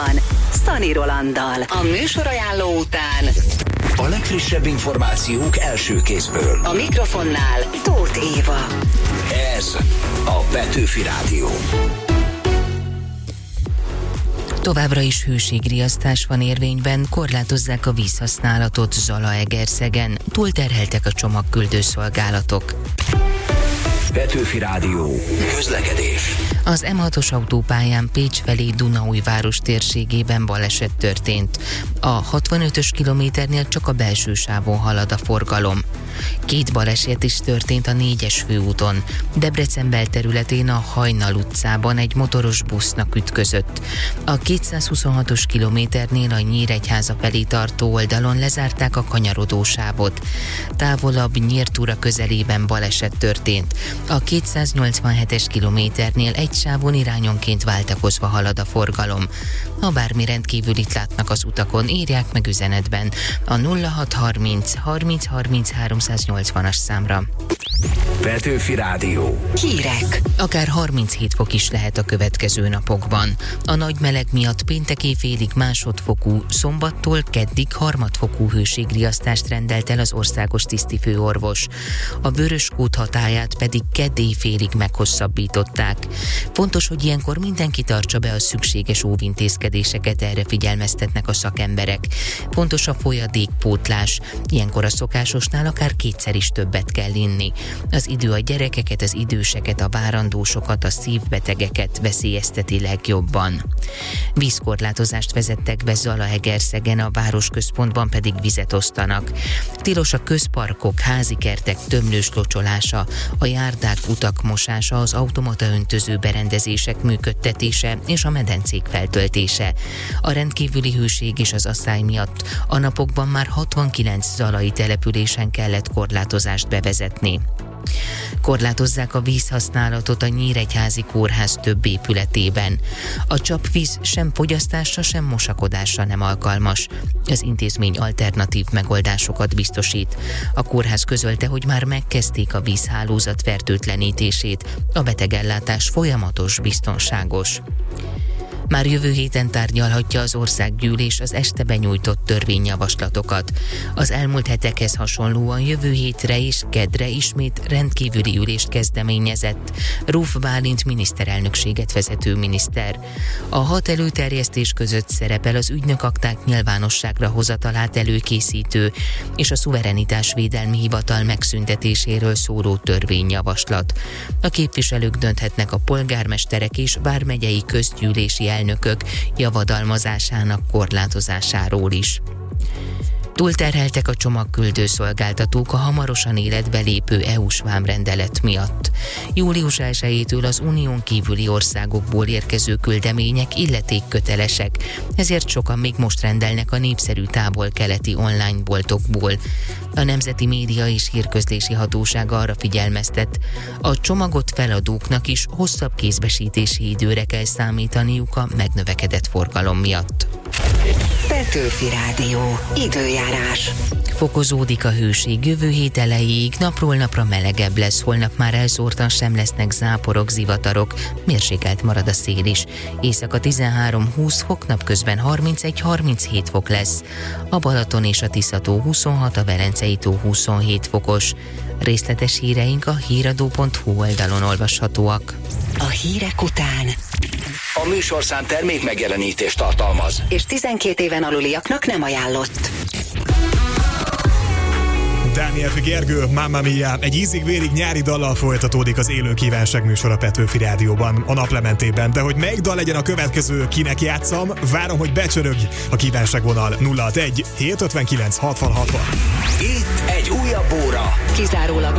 Szani Rolanddal. A műsor ajánló után a legfrissebb információk első kézből. a mikrofonnál Tóth Éva. Ez a Petőfi Rádió. Továbbra is hőségriasztás van érvényben, korlátozzák a vízhasználatot Zalaegerszegen, túlterheltek a csomagküldőszolgálatok. Petőfi Rádió. Közlekedés. Az M6-os autópályán Pécs felé Dunaújváros térségében baleset történt. A 65-ös kilométernél csak a belső sávon halad a forgalom. 2 baleset is történt a 4-es főúton. Debrecen belterületén a Hajnal utcában egy motoros busznak ütközött. A 226-os kilométernél a Nyíregyháza felé tartó oldalon lezárták a kanyarodósávot. Távolabb Nyírtúra közelében baleset történt. A 287-es kilométernél egy sávon irányonként váltakozva halad a forgalom. Ha bármi rendkívülit látnak az utakon, írják meg üzenetben a 0630 30 30 380-as számra. Petőfi Rádió. Hírek. Akár 37 fok is lehet a következő napokban. A nagy meleg miatt péntek éjfélig másodfokú, szombattól keddig harmadfokú hőségriasztást rendelt el az országos tisztifőorvos. A vörös kód hatályát pedig kedd éjfélig meghosszabbították. Fontos, hogy ilyenkor mindenki tartsa be a szükséges óvintézkedéseket, erre figyelmeztetnek a szakemberek. Fontos a folyadékpótlás. Ilyenkor a szokásosnál akár 2-szer is többet kell inni. Az idő a gyerekeket, az időseket, a várandósokat, a szívbetegeket veszélyezteti legjobban. Vízkorlátozást vezettek be Zalaegerszegen, a városközpontban pedig vizet osztanak. Tilos a közparkok, házikertek tömlős locsolása, a járdák, utak mosása, az automata öntöző berendezések működtetése és a medencék feltöltése. A rendkívüli hőség és az asszály miatt a napokban már 69 zalai településen kellett korlátozást bevezetni. Korlátozzák a vízhasználatot a Nyíregyházi kórház több épületében. A csapvíz sem fogyasztásra, sem mosakodásra nem alkalmas. Az intézmény alternatív megoldásokat biztosít. A kórház közölte, hogy már megkezdték a vízhálózat fertőtlenítését. A betegellátás folyamatos, biztonságos. Már jövő héten tárgyalhatja az országgyűlés az este benyújtott törvényjavaslatokat. Az elmúlt hetekhez hasonlóan jövő hétre és keddre ismét rendkívüli ülést kezdeményezett Róf Bálint miniszterelnökséget vezető miniszter. A 6 előterjesztés között szerepel az ügynökakták nyilvánosságra hozatalát előkészítő és a szuverenitásvédelmi hivatal megszüntetéséről szóló törvényjavaslat. A képviselők dönthetnek a polgármesterek és vármegyei közgyűlési elnökök javadalmazásának korlátozásáról is. Túlterheltek a csomagküldőszolgáltatók a hamarosan életbe lépő EU-s vámrendelet miatt. Július 1-től az unión kívüli országokból érkező küldemények illetékkötelesek, ezért sokan még most rendelnek a népszerű távol-keleti online boltokból. A Nemzeti Média és Hírközlési Hatóság arra figyelmeztet, a csomagot feladóknak is hosszabb kézbesítési időre kell számítaniuk a megnövekedett forgalom miatt. Petőfi Rádió. Időjárás. Fokozódik a hőség, jövő hét elejéig napról napra melegebb lesz, holnap már elszórtan sem lesznek záporok, zivatarok, mérsékelt marad a szél is. Éjszaka 13-20 fok, napközben 31-37 fok lesz. A Balaton és a Tisza-tó 26, a Velencei tó 27 fokos. Részletes híreink a híradó.hu oldalon olvashatóak. A hírek után A műsorszám termék megjelenítést tartalmaz. és 12 éven aluliaknak nem ajánlott. Dániel Gergő, Mamma Mia, egy ízig-vérig nyári dallal folytatódik az élő kívánság műsor a Petőfi Rádióban, a naplementében. De hogy melyik dal legyen a következő, kinek játszam, várom, hogy becsörögj a kívánságvonal 061 759 60 60. Itt egy újabb óra. Kizárólag